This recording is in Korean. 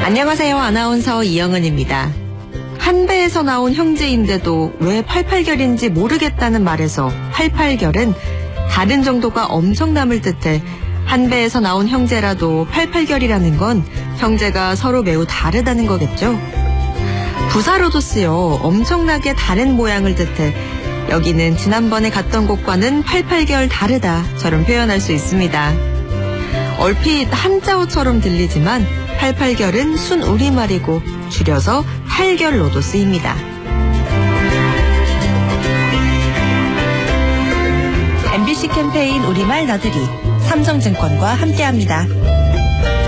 안녕하세요. 아나운서 이영은입니다. 한 배에서 나온 형제인데도 왜 88결인지 모르겠다는 말에서 88결은 다른 정도가 엄청남을 뜻해 한 배에서 나온 형제라도 88결이라는 건 형제가 서로 매우 다르다는 거겠죠. 부사로도 쓰여 엄청나게 다른 모양을 뜻해 여기는 지난번에 갔던 곳과는 88결 다르다처럼 표현할 수 있습니다. 얼핏 한자어처럼 들리지만 88결은 순우리말이고 줄여서 8결로도 쓰입니다. MBC 캠페인 우리말 너드리 삼성증권과 함께합니다.